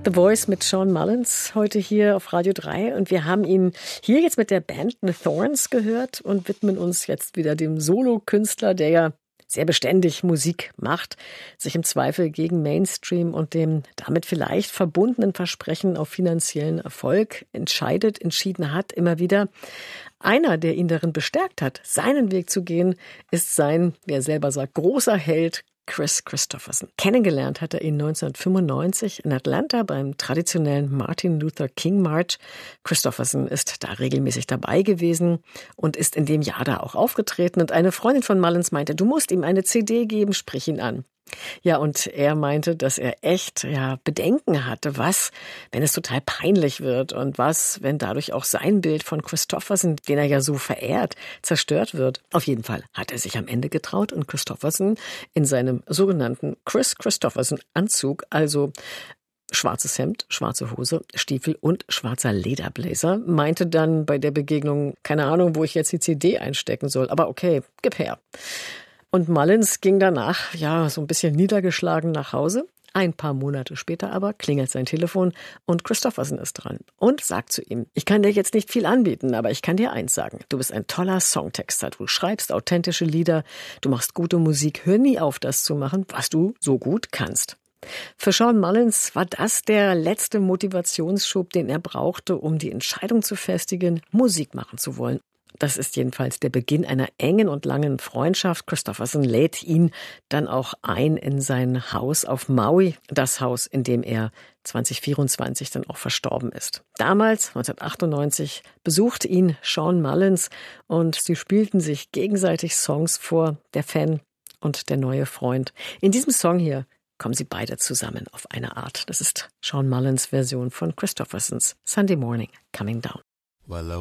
The Voice mit Shawn Mullins heute hier auf Radio 3 und wir haben ihn hier jetzt mit der Band The Thorns gehört und widmen uns jetzt wieder dem Solokünstler, der ja sehr beständig Musik macht, sich im Zweifel gegen Mainstream und dem damit vielleicht verbundenen Versprechen auf finanziellen Erfolg entschieden hat, immer wieder. Einer, der ihn darin bestärkt hat, seinen Weg zu gehen, ist sein, wie er selber sagt, großer Held Kris Kristofferson. Kennengelernt hat er ihn 1995 in Atlanta beim traditionellen Martin Luther King March. Kristofferson ist da regelmäßig dabei gewesen und ist in dem Jahr da auch aufgetreten. Und eine Freundin von Mullins meinte, du musst ihm eine CD geben, sprich ihn an. Ja, und er meinte, dass er echt Bedenken hatte, was, wenn es total peinlich wird und was, wenn dadurch auch sein Bild von Kristofferson, den er ja so verehrt, zerstört wird. Auf jeden Fall hat er sich am Ende getraut und Kristofferson in seinem sogenannten Kris Kristofferson Anzug, also schwarzes Hemd, schwarze Hose, Stiefel und schwarzer Lederblazer, meinte dann bei der Begegnung, keine Ahnung, wo ich jetzt die CD einstecken soll, aber okay, gib her. Und Mullins ging danach, so ein bisschen niedergeschlagen nach Hause. Ein paar Monate später aber klingelt sein Telefon und Kristofferson ist dran und sagt zu ihm, ich kann dir jetzt nicht viel anbieten, aber ich kann dir eins sagen. Du bist ein toller Songtexter, du schreibst authentische Lieder, du machst gute Musik, hör nie auf, das zu machen, was du so gut kannst. Für Shawn Mullins war das der letzte Motivationsschub, den er brauchte, um die Entscheidung zu festigen, Musik machen zu wollen. Das ist jedenfalls der Beginn einer engen und langen Freundschaft. Kristofferson lädt ihn dann auch ein in sein Haus auf Maui, das Haus, in dem er 2024 dann auch verstorben ist. Damals, 1998, besuchte ihn Shawn Mullins und sie spielten sich gegenseitig Songs vor, der Fan und der neue Freund. In diesem Song hier kommen sie beide zusammen auf eine Art. Das ist Shawn Mullins Version von Kristoffersons Sunday Morning Coming Down. Well,